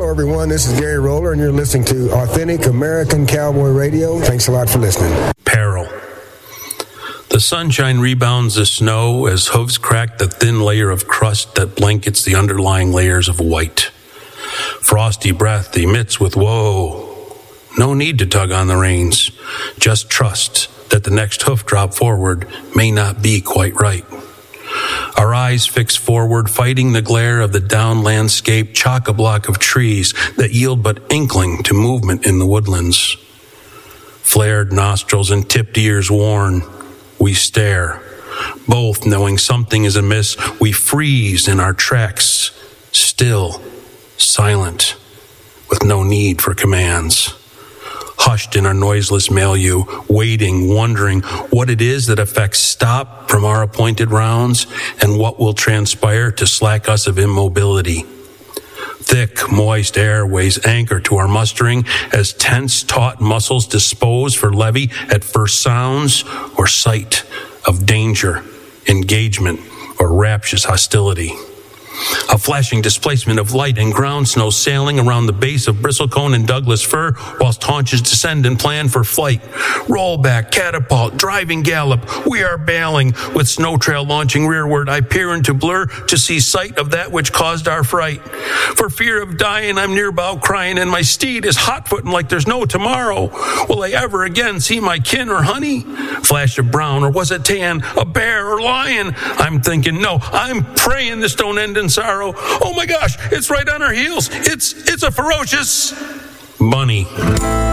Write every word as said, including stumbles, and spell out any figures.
Hello, everyone. This is Gary Roller, and you're listening to Authentic American Cowboy Radio. Thanks a lot for listening. Peril. The sunshine rebounds the snow as hooves crack the thin layer of crust that blankets the underlying layers of white. Frosty breath emits with woe. No need to tug on the reins. Just trust that the next hoof drop forward may not be quite right. Our eyes fix forward, fighting the glare of the down landscape, chock-a-block of trees that yield but inkling to movement in the woodlands. Flared nostrils and tipped ears worn, we stare. Both knowing something is amiss, we freeze in our tracks, still, silent, with no need for commands. Hushed in our noiseless milieu, waiting, wondering what it is that affects stop from our appointed rounds and what will transpire to slack us of immobility. Thick, moist air weighs anchor to our mustering as tense, taut muscles dispose for levy at first sounds or sight of danger, engagement, or rapturous hostility. A flashing displacement of light and ground snow sailing around the base of bristlecone and Douglas fir whilst haunches descend and plan for flight. Rollback, catapult, driving gallop, we are bailing. With snow trail launching rearward, I peer into blur to see sight of that which caused our fright. For fear of dying, I'm near bow crying, and my steed is hot-footing like there's no tomorrow. Will I ever again see my kin or honey? Flash of brown, or was it tan? A bear or lion? I'm thinking, no, I'm praying this don't end in sorrow. Oh my gosh, it's right on our heels. It's it's a ferocious bunny.